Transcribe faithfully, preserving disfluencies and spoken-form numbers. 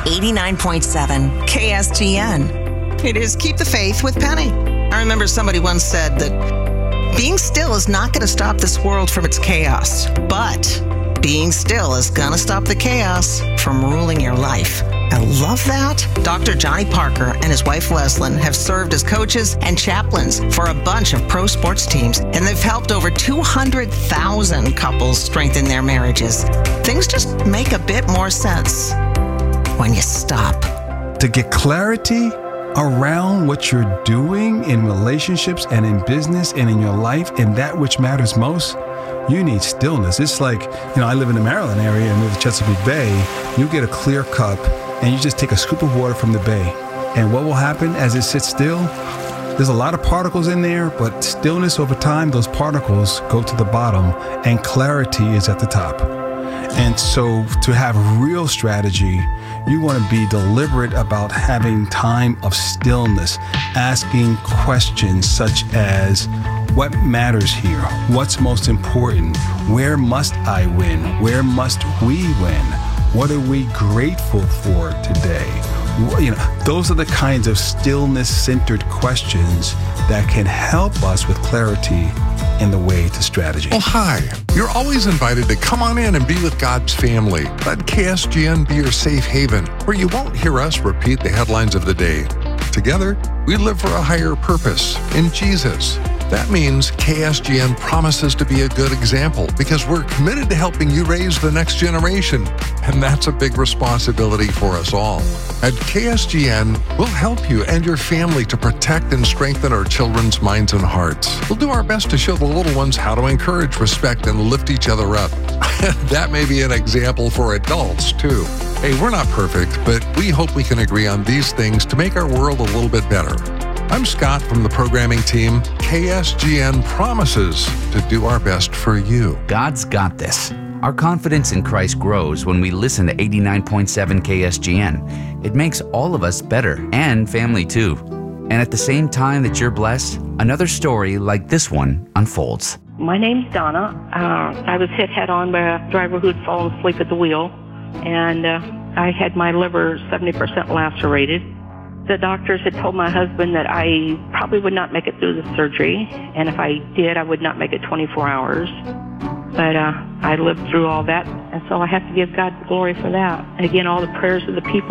eighty-nine point seven K S G N. It is Keep the Faith with Penny. I remember somebody once said that being still is not going to stop this world from its chaos, but being still is going to stop the chaos from ruling your life. I love that. Doctor Johnny Parker and his wife Leslyn have served as coaches and chaplains for a bunch of pro sports teams, and they've helped over two hundred thousand couples strengthen their marriages. Things just make a bit more sense when you stop. To get clarity around what you're doing in relationships and in business and in your life and that which matters most, you need stillness. It's like, you know, I live in the Maryland area and near the Chesapeake Bay. You get a clear cup and you just take a scoop of water from the bay. And what will happen as it sits still? There's a lot of particles in there, but stillness over time, those particles go to the bottom and clarity is at the top. And so to have real strategy, you want to be deliberate about having time of stillness, asking questions such as, what matters here? What's most important? Where must I win? Where must we win? What are we grateful for today? You know, those are the kinds of stillness-centered questions that can help us with clarity in the way to strategy. Oh, hi. You're always invited to come on in and be with God's family. Let K S G N be your safe haven, where you won't hear us repeat the headlines of the day. Together, we live for a higher purpose in Jesus. That means K S G N promises to be a good example because we're committed to helping you raise the next generation. And that's a big responsibility for us all. At K S G N, we'll help you and your family to protect and strengthen our children's minds and hearts. We'll do our best to show the little ones how to encourage, respect, and lift each other up. That may be an example for adults, too. Hey, we're not perfect, but we hope we can agree on these things to make our world a little bit better. I'm Scott from the programming team. K S G N promises to do our best for you. God's got this. Our confidence in Christ grows when we listen to eighty-nine point seven K S G N. It makes all of us better, and family too. And at the same time that you're blessed, another story like this one unfolds. My name's Donna. Uh, I was hit head-on by a driver who'd fallen asleep at the wheel, and uh, I had my liver seventy percent lacerated. The doctors had told my husband that I probably would not make it through the surgery, and if I did, I would not make it twenty-four hours. But uh, I lived through all that, and so I have to give God the glory for that. And again, all the prayers of the people